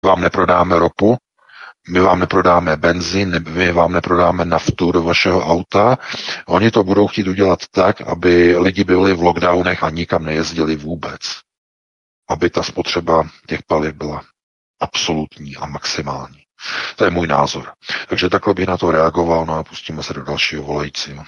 vám neprodáme ropu, my vám neprodáme benzín, my vám neprodáme naftu do vašeho auta. Oni to budou chtít udělat tak, aby lidi byli v lockdownech a nikam nejezdili vůbec. Aby ta spotřeba těch paliv byla absolutní a maximální. To je můj názor. Takže takhle bych na to reagoval, no a pustíme se do dalšího volajícího.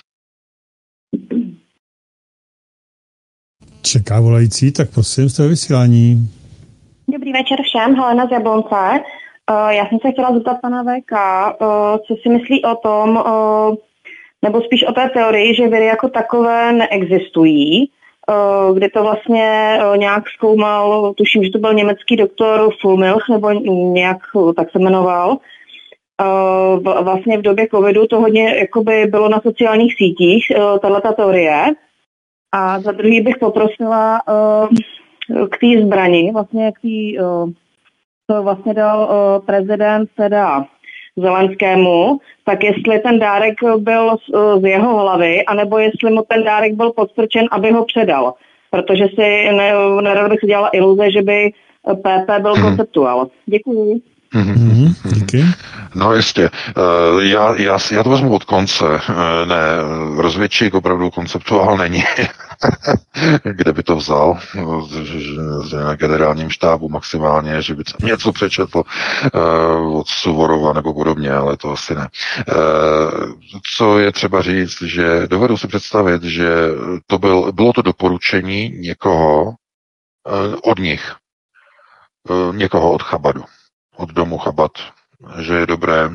Čeká volající, tak prosím, jste ve vysílání. Dobrý večer všem, Helena z Jablonce. Já jsem se chtěla zeptat pana VK, co si myslí o tom, nebo spíš o té teorii, že viry jako takové neexistují, kde to vlastně nějak zkoumal, tuším, že to byl německý doktor Fulmilch, nebo nějak tak se jmenoval. Vlastně v době covidu to hodně jakoby bylo na sociálních sítích, tato teorie. A za druhý bych poprosila k té zbrani, vlastně to vlastně dal prezident teda Zelenskému, tak jestli ten dárek byl z jeho hlavy, anebo jestli mu ten dárek byl podstrčen, aby ho předal. Protože si nerad bych si dělala iluze, že by PP byl konceptuál. Děkuji. Díky. No jistě. Já to vezmu od konce. Ne, rozvědčík opravdu konceptuál není. Kde by to vzal? Na generálním štábu maximálně, že by něco přečetl od Suvorova nebo podobně, ale to asi ne. Co je třeba říct, že dovedu si představit, že bylo to doporučení někoho od nich, někoho od Chabadu, od domu Chabad, že je dobré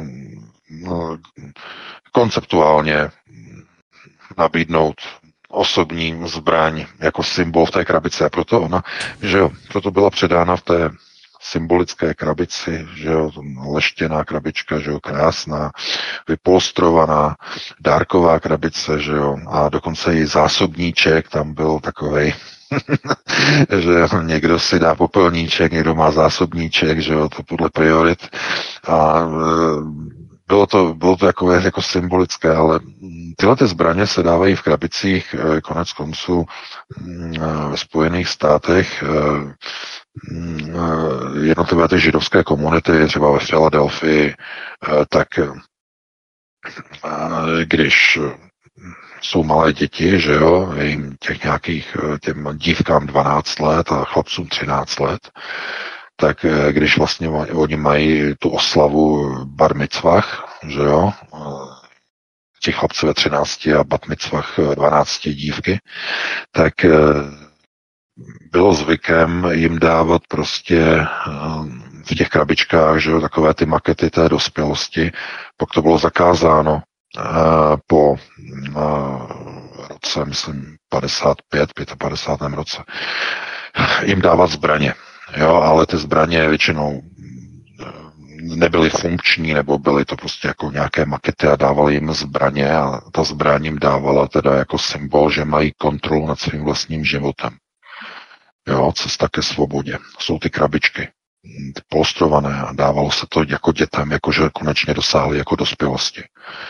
konceptuálně nabídnout osobní zbraň jako symbol v té krabici. A proto byla předána v té symbolické krabici, že jo, leštěná krabička, že jo, krásná, vypolstrovaná, dárková krabice, že jo, a dokonce i zásobníček tam byl takovej, že někdo si dá popelníček, někdo má zásobníček, že jo, to podle priorit. A bylo to jako symbolické, ale tyhle ty zbraně se dávají v krabicích, konec konců ve Spojených státech jednotlivé ty židovské komunity, třeba ve Filadelfii, tak když jsou malé děti, že jo, jim těm dívkám 12 let a chlapcům 13 let, tak když vlastně oni mají tu oslavu bar mitzvah, že jo, ti chlapci ve 13 a bat mitzvah 12 dívky, tak bylo zvykem jim dávat prostě v těch krabičkách, že jo, takové ty makety té dospělosti, pak to bylo zakázáno po roce, myslím, 55. roce, jim dávat zbraně. Jo, ale ty zbraně většinou nebyly funkční, nebo byly to prostě jako nějaké makety a dávali jim zbraně a ta zbraň jim dávala teda jako symbol, že mají kontrolu nad svým vlastním životem. Jo, cesta ke svobodě. Jsou ty krabičky, ty polstrované a dávalo se to jako dětem, jakože konečně dosáhli jako dospělosti.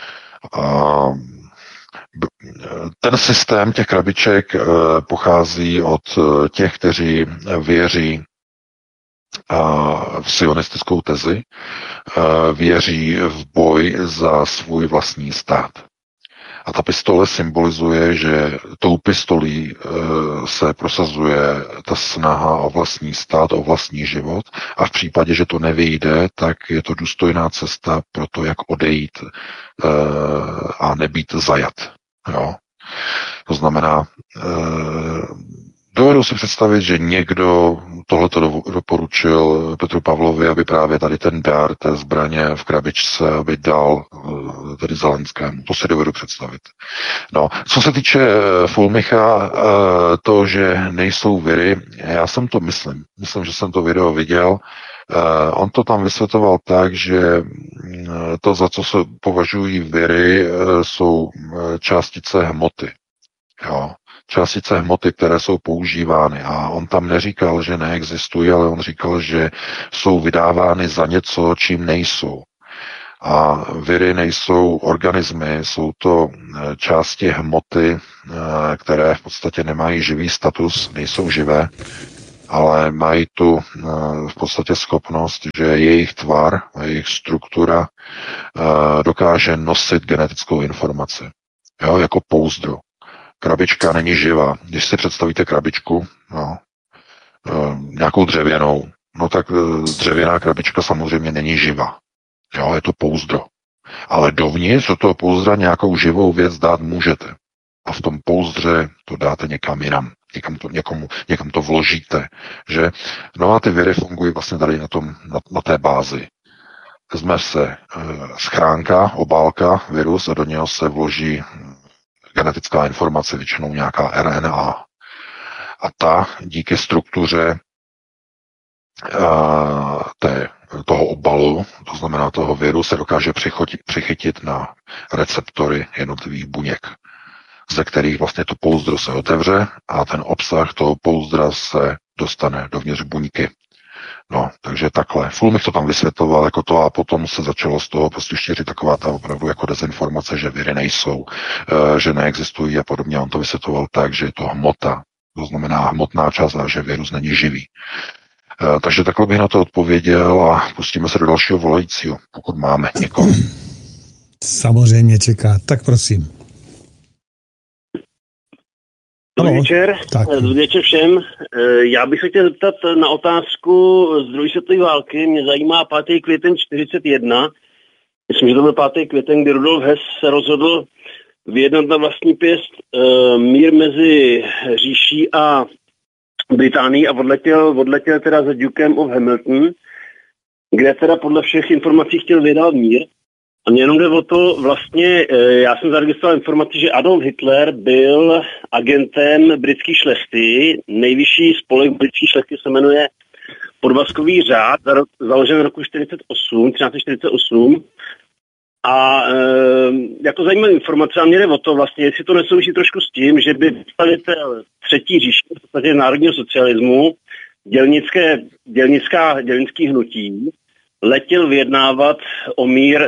Ten systém těch krabiček pochází od těch, kteří věří v sionistickou tezi, věří v boj za svůj vlastní stát. A ta pistole symbolizuje, že tou pistolí se prosazuje ta snaha o vlastní stát, o vlastní život a v případě, že to nevyjde, tak je to důstojná cesta pro to, jak odejít a nebýt zajat. Jo? To znamená, dovedu si představit, že někdo tohleto doporučil Petru Pavlovi, aby právě tady ten dár té zbraně v krabičce, aby dal tedy Zelenskému. To si dovedu představit. No, co se týče Fulmicha, to, že nejsou viry, já jsem to myslím, že jsem to video viděl, on to tam vysvětloval tak, že to, za co se považují viry, jsou částice hmoty. Jo. Částice hmoty, které jsou používány. A on tam neříkal, že neexistují, ale on říkal, že jsou vydávány za něco, čím nejsou. A viry nejsou organismy, jsou to části hmoty, které v podstatě nemají živý status, nejsou živé ale mají tu v podstatě schopnost, že jejich tvar a jejich struktura dokáže nosit genetickou informaci. Jo, jako pouzdro. Krabička není živá. Když si představíte krabičku, no, nějakou dřevěnou, no tak dřevěná krabička samozřejmě není živá. Jo, je to pouzdro. Ale dovnitř do toho pouzdra nějakou živou věc dát můžete. A v tom pouzdře to dáte někam jinam. Někam to vložíte. Že? No a ty viry fungují vlastně tady na té bázi. Vezme se schránka, obálka, virus a do něho se vloží genetická informace, většinou nějaká RNA. A ta díky struktuře toho obalu, to znamená toho viru, se dokáže přichytit na receptory jednotlivých buněk, ze kterých vlastně to pouzdro se otevře a ten obsah toho pouzdra se dostane dovnitř buňky. No, takže takhle. Ful mi to tam vysvětloval jako to a potom se začalo z toho prostě šířit taková ta opravdu jako dezinformace, že viry nejsou, že neexistují a podobně. On to vysvětloval tak, že je to hmota, to znamená hmotná část a že virus není živý. Takže takhle bych na to odpověděl a pustíme se do dalšího volajícího, pokud máme někoho. Samozřejmě čeká, tak prosím. Dobrý večer, dobrý večer všem. Já bych se chtěl zeptat na otázku z druhé světové války. Mě zajímá 5. květen 41. Myslím, že to byl 5. květen, kdy Rudolf Hess se rozhodl vyjednat na vlastní pěst mír mezi říší a Británií a odletěl teda za Dukem of Hamilton, kde teda podle všech informací chtěl vyjednávat mír. A mě jenom jde o to, vlastně, já jsem zaregistroval informaci, že Adolf Hitler byl agentem britské šlechty. Nejvyšší spolek britské šlechty se jmenuje Podvazkový řád, založen v roku 1348. A jako zajímavá informace, a mě jde o to vlastně, jestli to nesouvisí trošku s tím, že by představitel třetí říše, v podstatě národního socialismu, dělnický hnutí, letěl vyjednávat o mír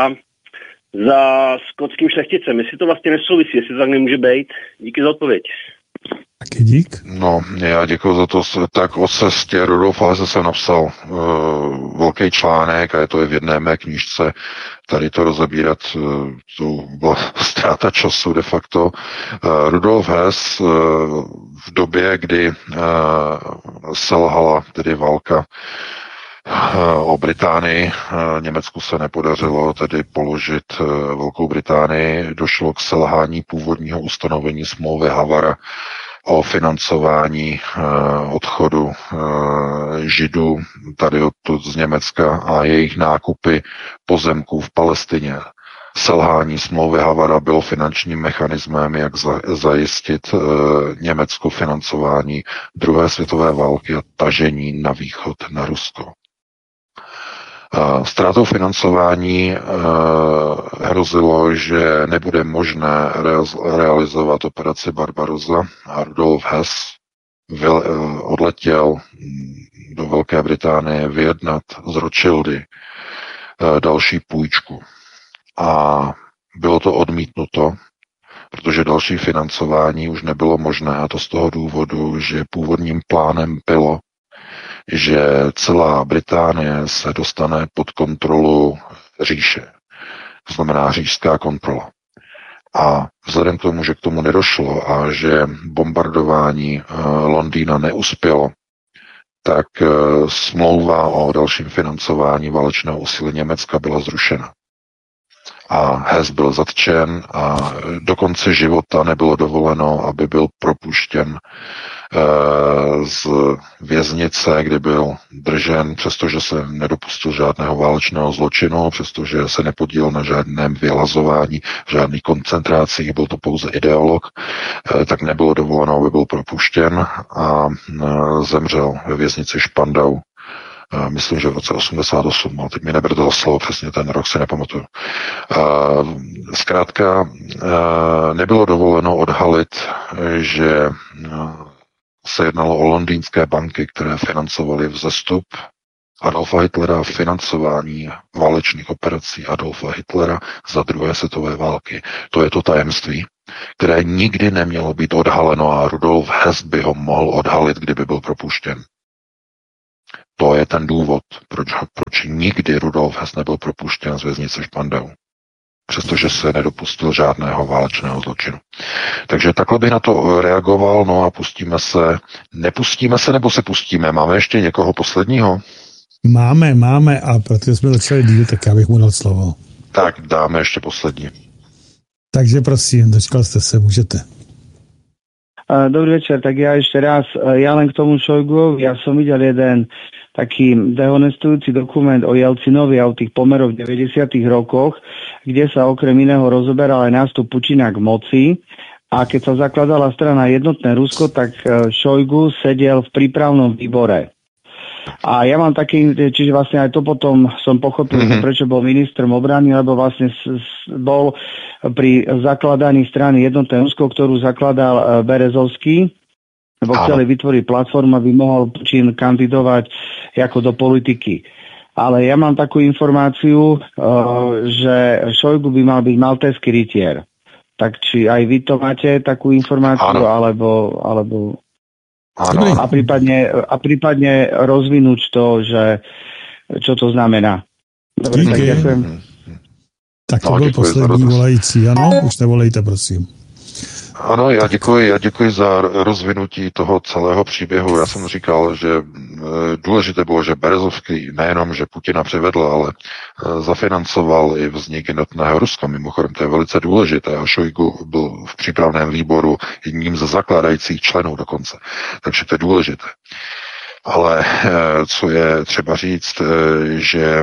za skotským šlechticem. Jestli to vlastně nesouvisí, jestli to tak nemůže být. Díky za odpověď. Taky dík. No, já děkuji za to. Tak o cestě Rudolfa Hesse jsem napsal velký článek a je to i v jedné mé knížce. Tady to rozebírat, to byla ztráta času de facto. Rudolf Hess v době, kdy selhala tedy válka o Británii. Německu se nepodařilo tedy položit Velkou Británii. Došlo k selhání původního ustanovení smlouvy Havara o financování odchodu Židů tady odtud z Německa a jejich nákupy pozemků v Palestině. Selhání smlouvy Havara bylo finančním mechanismem, jak zajistit Německu financování druhé světové války a tažení na východ na Rusko. Ztrátou financování hrozilo, že nebude možné realizovat operaci Barbarossa a Rudolf Hess odletěl do Velké Británie vyjednat z Rothschildy další půjčku. A bylo to odmítnuto, protože další financování už nebylo možné, a to z toho důvodu, že původním plánem bylo, že celá Británie se dostane pod kontrolu říše. To znamená říšská kontrola. A vzhledem k tomu, že k tomu nedošlo a že bombardování Londýna neuspělo, tak smlouva o dalším financování válečného úsilí Německa byla zrušena. A Hess byl zatčen a do konce života nebylo dovoleno, aby byl propuštěn z věznice, kde byl držen, přestože se nedopustil žádného válečného zločinu, přestože se nepodílel na žádném vylazování, v žádných koncentracích, byl to pouze ideolog, tak nebylo dovoleno, aby byl propuštěn a zemřel ve věznici Špandau. Myslím, že v roce 88, ale teď mi neberte za slovo, přesně ten rok si nepamatuju. Zkrátka nebylo dovoleno odhalit, že se jednalo o londýnské banky, které financovaly vzestup Adolfa Hitlera, financování válečných operací Adolfa Hitlera za druhé světové války. To je to tajemství, které nikdy nemělo být odhaleno a Rudolf Hess by ho mohl odhalit, kdyby byl propuštěn. To je ten důvod, proč nikdy Rudolf Hess nebyl propuštěn z věznice Špandau. Přestože se nedopustil žádného válečného zločinu. Takže takhle bych na to reagoval, no a nepustíme se nebo se pustíme? Máme ještě někoho posledního? Máme a protože jsme začali díl, tak já bych mu dal slovo. Tak dáme ještě poslední. Takže prosím, dočkal jste se, můžete. Dobrý večer, tak ja ešte raz, ja len k tomu Šojguovi, ja som videl jeden taký dehonestujúci dokument o Jelcinovi a o tých pomeroch v 90. rokoch, kde sa okrem iného rozoberal aj nástup Putina k moci a keď sa zakladala strana Jednotné Rusko, tak Šojgu sedel v prípravnom výbore. A ja mám taký, čiže vlastne aj to potom som pochopil, prečo bol ministrom obrany, lebo vlastne bol pri zakladaní strany Jednotné Rusko, ktorú zakladal Berezovský, lebo chceli vytvoriť platformu, aby mohol Putin kandidovať ako do politiky. Ale ja mám takú informáciu, že Šojgu by mal byť maltézsky rytier. Tak či aj vy to máte takú informáciu, alebo Áno. A prípadne rozvinúť to, že čo to znamená. Dobre, tak ďakujem. Tak to byl poslední volající. Ano, už nevolejte, prosím. Ano, já děkuji za rozvinutí toho celého příběhu. Já jsem říkal, že důležité bylo, že Berezovský nejenom, že Putina přivedl, ale zafinancoval i vznik Jednotného Ruska. Mimochodem, to je velice důležité. A Šojgu byl v přípravném výboru jedním ze zakládajících členů dokonce. Takže to je důležité. Ale co je třeba říct, že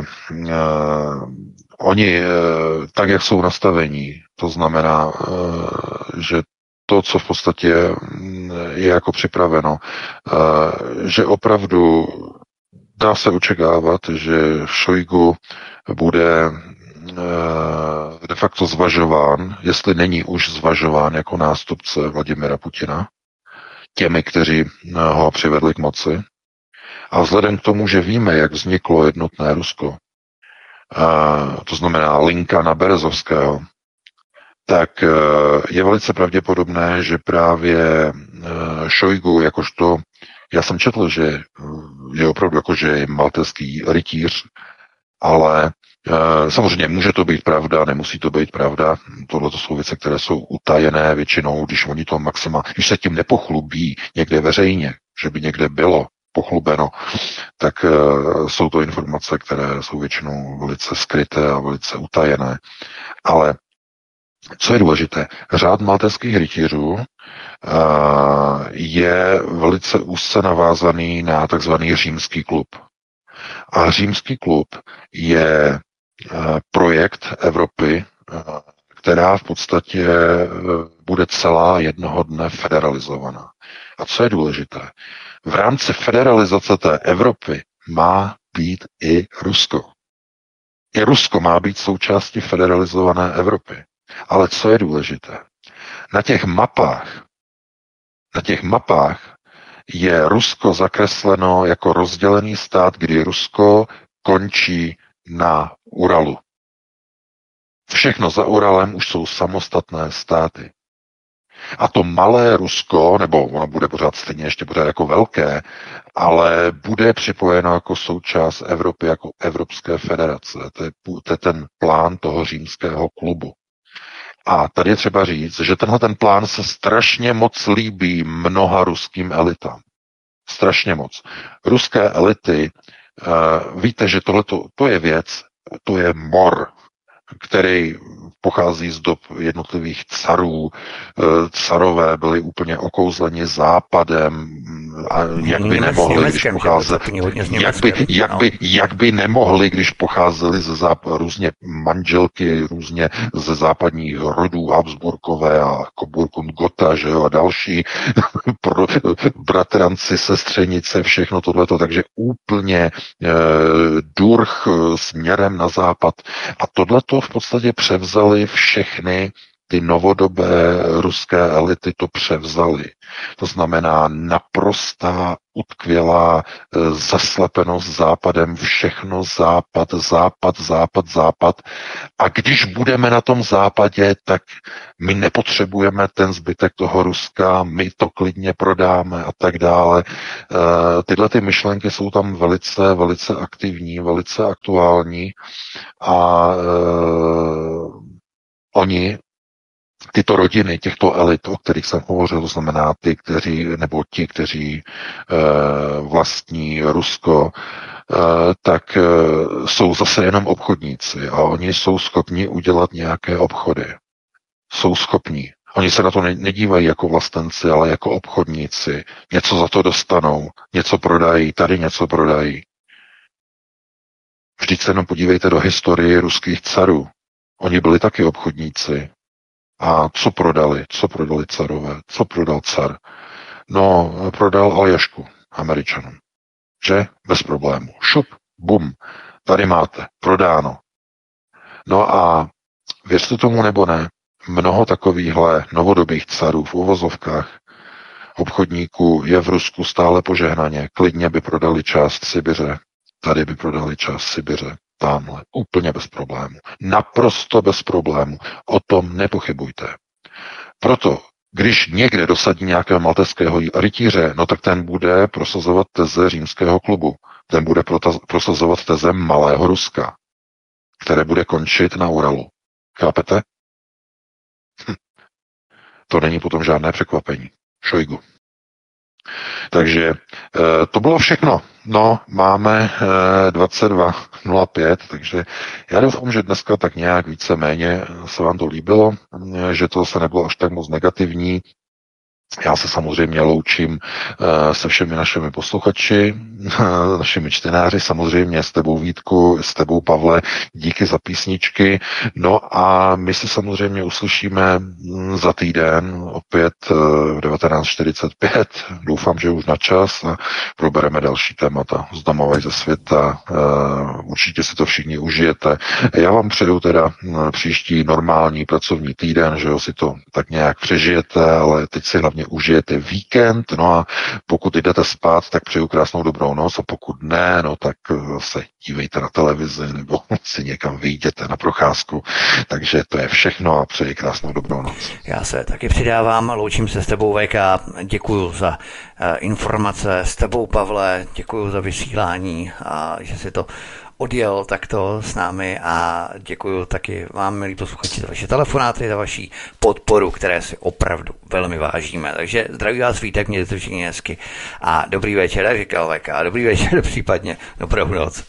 oni, tak jak jsou nastavení, to znamená, že to, co v podstatě je jako připraveno, že opravdu dá se očekávat, že Šojgu bude de facto zvažován, jestli není už zvažován jako nástupce Vladimira Putina, těmi, kteří ho přivedli k moci. A vzhledem k tomu, že víme, jak vzniklo Jednotné Rusko, to znamená linka na Berezovského, tak je velice pravděpodobné, že právě Šojgu, jakožto, já jsem četl, že je opravdu jakože je maltézský rytíř, ale samozřejmě může to být pravda, nemusí to být pravda. Tohle to jsou věci, které jsou utajené většinou, když se tím nepochlubí někde veřejně, že by někde bylo pochlubeno, tak jsou to informace, které jsou většinou velice skryté a velice utajené. Ale co je důležité, řád maltézských rytířů je velice úzce navázaný na takzvaný Římský klub. A Římský klub je projekt Evropy, která v podstatě bude celá jednoho dne federalizovaná. A co je důležité, v rámci federalizace té Evropy má být i Rusko. I Rusko má být součástí federalizované Evropy. Ale co je důležité? Na těch mapách je Rusko zakresleno jako rozdělený stát, kdy Rusko končí na Uralu. Všechno za Uralem už jsou samostatné státy. A to malé Rusko, nebo ono bude pořád stejně, ještě bude jako velké, ale bude připojeno jako součást Evropy, jako Evropské federace. To je ten plán toho Římského klubu. A tady je třeba říct, že tenhle ten plán se strašně moc líbí mnoha ruským elitám. Strašně moc. Ruské elity, víte, že to je věc, to je mor, který pochází z dob jednotlivých carů. Carové byli úplně okouzleni západem a jak by nemohli, když jak by nemohli, když pocházeli různě manželky, různě ze západních rodů, Habsburkové a Burgund-Gotha, že jo, a další, bratranci, sestřenice, všechno tohleto, takže úplně durch směrem na západ. A tohleto v podstatě převzali všechny ty novodobé ruské elity to převzaly. To znamená naprostá utkvělá zaslepenost západem, všechno západ, západ, západ, západ. A když budeme na tom západě, tak my nepotřebujeme ten zbytek toho Ruska, my to klidně prodáme a tak dále. Tyhle ty myšlenky jsou tam velice, velice aktivní, velice aktuální a oni tyto rodiny, těchto elit, o kterých jsem hovořil, to znamená ti, kteří vlastní Rusko, tak jsou zase jenom obchodníci a oni jsou schopni udělat nějaké obchody. Jsou schopni. Oni se na to nedívají jako vlastenci, ale jako obchodníci. Něco za to dostanou, něco prodají, tady něco prodají. Vždyť se jenom podívejte do historie ruských carů. Oni byli taky obchodníci. A co prodali? Co prodali carové? Co prodal car? No, prodal Aljašku Američanům. Že? Bez problému. Šup, bum, tady máte, prodáno. No a věřte tomu nebo ne, mnoho takovýchhle novodobých carů v uvozovkách obchodníků je v Rusku stále požehnaně. Klidně by prodali část Sibiře, tady by prodali část Sibiře. Tamhle. Úplně bez problému. Naprosto bez problému. O tom nepochybujte. Proto, když někde dosadí nějakého malteského rytíře, no tak ten bude prosazovat teze římského klubu. Ten bude prosazovat teze malého Ruska, které bude končit na Uralu. Chápete? To není potom žádné překvapení. Šojgu. Takže to bylo všechno. No, máme 22:05, takže já doufám, že dneska tak nějak víceméně se vám to líbilo, že to se nebylo až tak moc negativní. Já se samozřejmě loučím se všemi našimi posluchači, našimi čtenáři, samozřejmě s tebou Vítku, s tebou Pavle, díky za písničky. No a my se samozřejmě uslyšíme za týden opět v 19:45. Doufám, že už na čas a probereme další témata z domova ze světa. Určitě si to všichni užijete. Já vám přeju teda příští normální pracovní týden, že jo, si to tak nějak přežijete, ale teď si hlavně užijete víkend, no a pokud jdete spát, tak přeju krásnou dobrou noc a pokud ne, no tak se dívejte na televizi nebo si někam vyjděte na procházku. Takže to je všechno a přeji krásnou dobrou noc. Já se taky přidávám, loučím se s tebou VK, děkuju za informace, s tebou Pavle, děkuju za vysílání a že si to odjel takto s námi a děkuju taky vám, milí posluchači, za vaše telefonáty, za vaši podporu, které si opravdu velmi vážíme. Takže zdraví vás Vítek, mějte to všichni hezky a dobrý večer, jak říkal VK, dobrý večer, případně dobrou noc.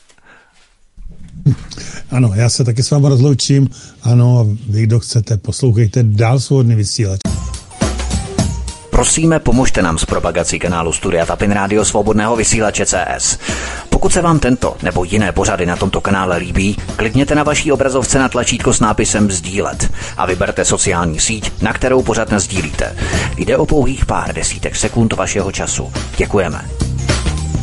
Ano, já se taky s vámi rozloučím. Ano, a vy, kdo chcete, poslouchejte dál Svobodný vysílač. Prosíme, pomožte nám s propagací kanálu Studia Tapin Rádio Svobodného vysílače CS. Pokud se vám tento nebo jiné pořady na tomto kanále líbí, klikněte na vaší obrazovce na tlačítko s nápisem sdílet a vyberte sociální síť, na kterou pořad nasdílíte. Jde o pouhých pár desítek sekund vašeho času. Děkujeme.